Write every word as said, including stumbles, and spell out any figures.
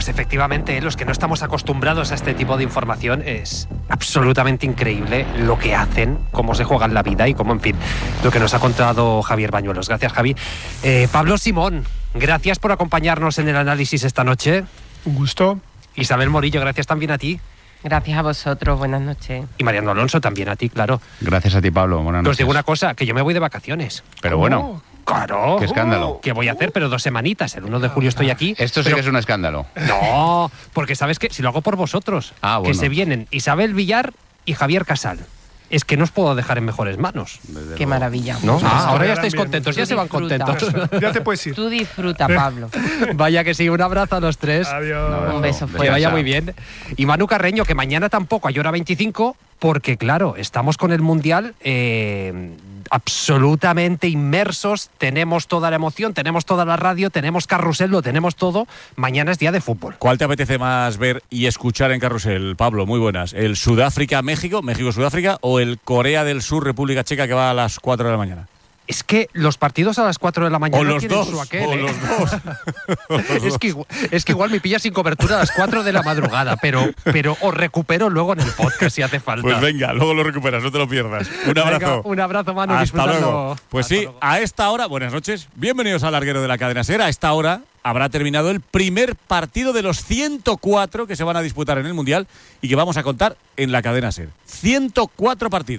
Pues efectivamente, los que no estamos acostumbrados a este tipo de información, es absolutamente increíble lo que hacen, cómo se juegan la vida y cómo, en fin, lo que nos ha contado Javier Bañuelos. Gracias, Javi. Eh, Pablo Simón, gracias por acompañarnos en el análisis esta noche. Un gusto. Isabel Morillo, gracias también a ti. Gracias a vosotros, buenas noches. Y Mariano Alonso, también a ti, claro. Gracias a ti, Pablo, buenas noches. Os digo una cosa, que yo me voy de vacaciones. Pero bueno... Claro. ¡Qué escándalo! ¿Qué voy a hacer? Pero dos semanitas. El uno de julio estoy aquí. Esto sí pero... que es un escándalo. No, porque sabes que si lo hago por vosotros, ah, bueno. que se vienen Isabel Villar y Javier Casal. Es que no os puedo dejar en mejores manos. Desde Qué luego. Maravilla. ¿No? Ah, ahora ya estáis bien. contentos, ya Tú se van disfruta. contentos. Ya te puedes ir. Tú disfruta, Pablo. Vaya que sí, un abrazo a los tres. Adiós. Un beso fuerte. Que vaya muy bien. Y Manu Carreño, que mañana tampoco hay hora veinticinco, porque claro, estamos con el Mundial eh, absolutamente inmersos, tenemos toda la emoción, tenemos toda la radio, tenemos carrusel, lo tenemos todo. Mañana es día de fútbol. ¿Cuál te apetece más ver y escuchar en carrusel, Pablo? Muy buenas. ¿El Sudáfrica-México, México-Sudáfrica o el Corea del Sur, República Checa, que va a las cuatro de la mañana? Es que los partidos a las cuatro de la mañana o los tienen dos, su aquel, o ¿eh? los dos. es, que, es que igual me pilla sin cobertura a las cuatro de la madrugada, pero, pero os recupero luego en el podcast si hace falta. Pues venga, luego lo recuperas, no te lo pierdas. Un abrazo. Venga, un abrazo, Manu. Hasta disfrutando. luego. Pues Hasta sí, luego. a esta hora, buenas noches, bienvenidos al larguero de la cadena SER. A esta hora habrá terminado el primer partido de los ciento cuatro que se van a disputar en el Mundial y que vamos a contar en la cadena SER. ciento cuatro partidos.